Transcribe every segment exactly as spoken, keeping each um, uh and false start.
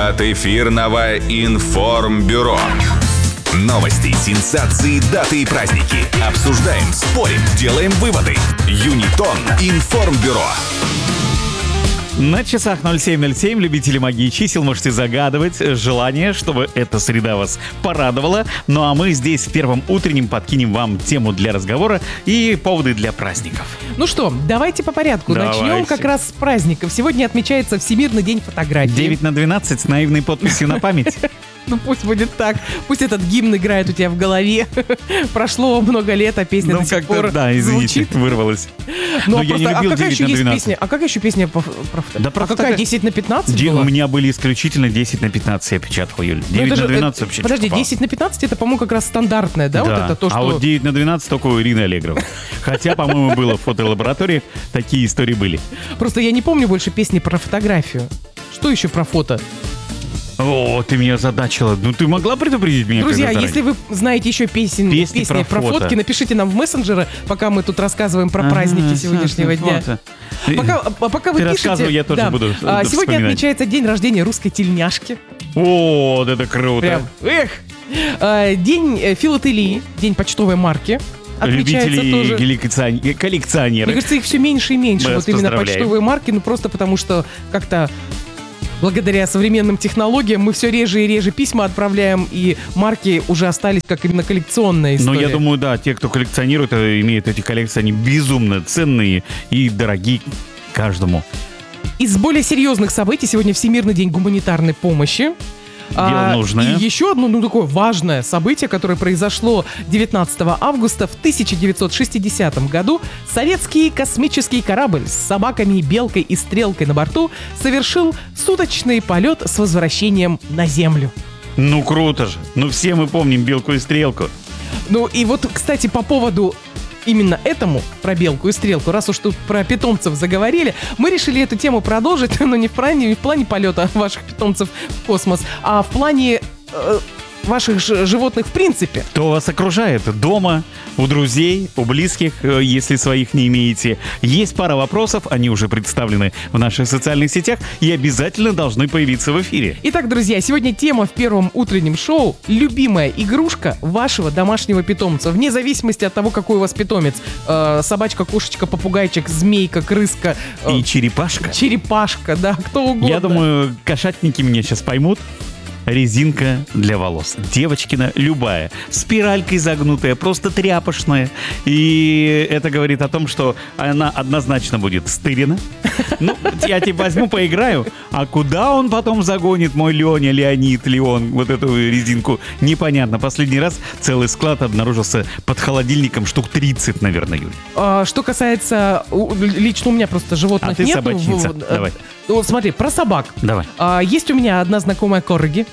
от эфирного информбюро. Новости, сенсации, даты и праздники. Обсуждаем, спорим, делаем выводы. Юнитон информбюро. На часах ноль семь ноль семь. Любители магии чисел, можете загадывать желание, чтобы эта среда вас порадовала. Ну а мы здесь в первом утреннем подкинем вам тему для разговора и поводы для праздников. Ну что, давайте по порядку. Давайте. Начнем как раз с праздников. Сегодня отмечается Всемирный день фотографии. девять на двенадцать с наивной подписью на память. Ну пусть будет так. Пусть этот гимн играет у тебя в голове. Прошло много лет, а песня Ну до сих как-то, пор да, извините, звучит. вырвалась. Ну, Но а я не просто- любил а какая девять еще на есть двенадцать. песня? А какая еще песня по, про фото? Да про а какая фотограф- десять на пятнадцать Ди- была? У меня были исключительно десять на пятнадцать я печатал, Юль. Ну, девять это на же, двенадцать это- вообще Подожди, чё попало. десять на пятнадцать это, по-моему, как раз стандартное, да? Вот Да. это то, что... А вот девять на двенадцать только у Ирины Аллегровой. Хотя, по-моему, было в фотолаборатории, такие истории были. Просто я не помню больше песни про фотографию. Что еще про фото? О, ты меня задачила. Ну, ты могла предупредить меня? Друзья, когда-то если вы знаете еще песен, Песни песни, про про, фото. фотки, напишите нам в мессенджеры, пока мы тут рассказываем про раньше? праздники Ага, сегодняшнего фото. дня. Пока, а пока вы Ты пишете... рассказывай, я тоже да. буду, А, э, Сегодня вспоминать. отмечается день рождения русской тельняшки. О, вот это круто. Прям, эх! А, День э, филателии, день почтовой марки. Отмечается Любители тоже. коллекционеры. коллекционеры. Мне кажется, их все меньше и меньше. Мы Вот вас именно поздравляем. почтовые марки, ну просто потому что как-то благодаря современным технологиям мы все реже и реже письма отправляем, и марки уже остались как именно коллекционная Но история. я думаю, да, те, кто коллекционирует, э, имеют эти коллекции, они безумно ценные и дорогие каждому. Из более серьезных событий сегодня Всемирный день гуманитарной помощи. Дело нужное. И еще одно, ну, такое важное событие, которое произошло девятнадцатого августа в тысяча девятьсот шестидесятом году. Советский космический корабль с собаками, белкой и стрелкой на борту совершил суточный полет с возвращением на Землю. Ну, круто же. Ну, все мы помним Белку и Стрелку. Ну и вот, кстати, по поводу именно этому, про белку и стрелку, раз уж тут про питомцев заговорили, мы решили эту тему продолжить, но не в плане, не в плане полета ваших питомцев в космос, а в плане э, ваших ж- животных в принципе. Кто вас окружает? Дома, у друзей, у близких, э, если своих не имеете. Есть пара вопросов, они уже представлены в наших социальных сетях и обязательно должны появиться в эфире. Итак, друзья, сегодня тема в первом утреннем шоу – любимая игрушка вашего домашнего питомца. Вне зависимости от того, какой у вас питомец. Э, собачка, кошечка, попугайчик, змейка, крыска, э, И черепашка. черепашка, да, кто угодно. Я думаю, кошатники меня сейчас поймут. Резинка для волос. Девочкина любая. Спиралькой загнутая, просто тряпочная. И это говорит о том, что она однозначно будет стырена. Ну, я тебе возьму, поиграю. А куда он потом загонит, мой Леня, Леонид, Леон, вот эту резинку, непонятно. Последний раз целый склад обнаружился под холодильником штук тридцать, наверное, Юль. А, что касается, у- лично у меня просто животных А ты нет. собачница. В- в- Давай. Ну, смотри, про собак. Давай. А, есть у меня одна знакомая корги.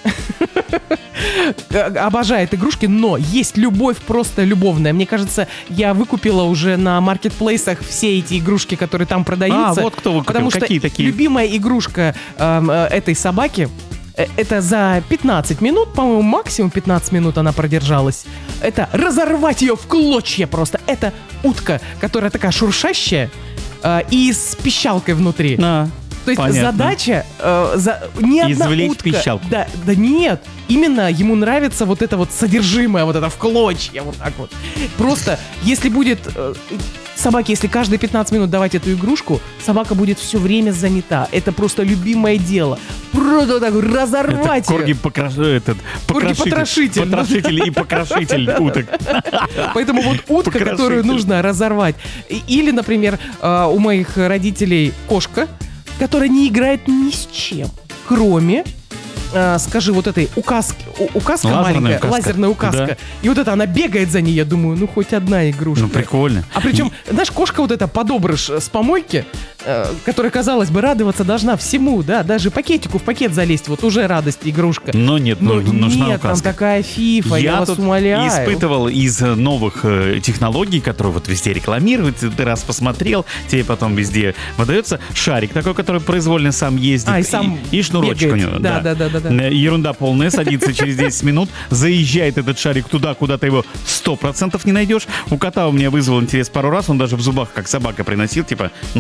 Обожает игрушки, но есть любовь просто любовная. Мне кажется, я выкупила уже на маркетплейсах все эти игрушки, которые там продаются. А, вот кто выкупил. Потому Какие что такие? любимая игрушка эм, э, этой собаки, э, это за пятнадцать минут, по-моему, максимум пятнадцать минут она продержалась. Это разорвать ее в клочья просто. Это утка, которая такая шуршащая э, и с пищалкой внутри. А, То есть понятно. задача э, за, не одна Извлечь утка. пищалку. Да, да нет. Именно ему нравится вот это вот содержимое, вот это в клочья, вот так вот. Просто, если будет э, собаке, если каждые пятнадцать минут давать эту игрушку, собака будет все время занята. Это просто любимое дело. Просто так разорвать Это корги ее. покрош- этот, Корги-потрошитель. Потрошитель и покрошитель уток. Поэтому вот утка, Покрошитель. которую нужно разорвать. И- Или, например, э, у моих родителей кошка, которая не играет ни с чем, кроме, э, скажи, вот этой указки, у- указка Лазерная маленькая, указка. лазерная указка. Да. И вот это она бегает за ней, я думаю, ну хоть одна игрушка. Ну, прикольно. А причем, знаешь, кошка вот эта подобрыш с помойки, э, которая, казалось бы, радоваться должна всему, да, даже пакетику в пакет залезть, вот уже радость игрушка. Но нет, Но ну, нужна нет, там указка. такая фифа, я, вас тут умоляю. испытывал из э, новых э, технологий, которые вот везде рекламируют, ты раз посмотрел, тебе потом везде выдается шарик такой, который произвольно сам ездит. А, и сам и шнурочек бегает. у него. Да, да, да, да, да. Э, Ерунда полная, садится через десять минут, заезжает этот шарик туда, куда ты его сто процентов не найдешь. У кота у меня вызвал интерес пару раз, он даже в зубах, как собака, приносил, типа, ну давай,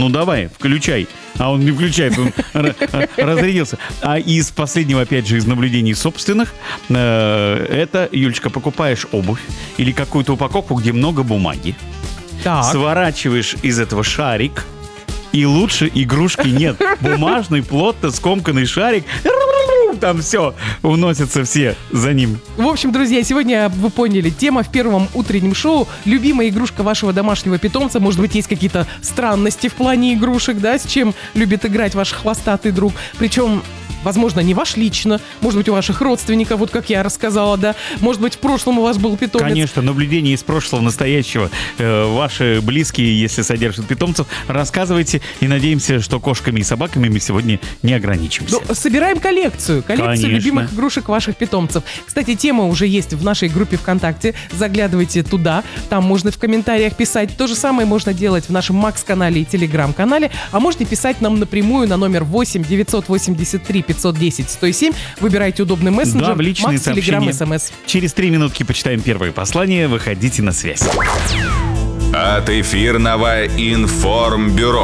включай. А он не включает, он разрядился. А из последнего, опять же, из наблюдений собственных, это, Юлечка, покупаешь обувь или какую-то упаковку, где много бумаги, Так. сворачиваешь из этого шарик, и лучше игрушки нет. Бумажный, плотно скомканный шарик, там все, уносятся все за ним. В общем, друзья, сегодня вы поняли, тема в первом утреннем шоу. Любимая игрушка вашего домашнего питомца. Может быть, есть какие-то странности в плане игрушек, да, с чем любит играть ваш хвостатый друг. Причем, возможно, не ваш лично, может быть, у ваших родственников, вот как я рассказала, да. Может быть, в прошлом у вас был питомец. Конечно, наблюдения из прошлого, настоящего. Э, ваши близкие, если содержат питомцев, рассказывайте. И надеемся, что кошками и собаками мы сегодня не ограничимся. Ну, собираем коллекцию. Коллекцию Конечно. любимых игрушек ваших питомцев. Кстати, тема уже есть в нашей группе ВКонтакте. Заглядывайте туда. Там можно в комментариях писать. То же самое можно делать в нашем Макс-канале и Телеграм-канале. А можете писать нам напрямую на номер восемь девятьсот восемьдесят три пятьсот десять сто семь. Выбирайте удобный мессенджер. Да, в личные Макс, Телеграм, сообщения. СМС. Через три минутки почитаем первые послания. Выходите на связь. От эфирного информбюро.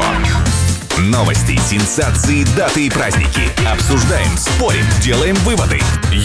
Новости, сенсации, даты и праздники. Обсуждаем, спорим, делаем выводы.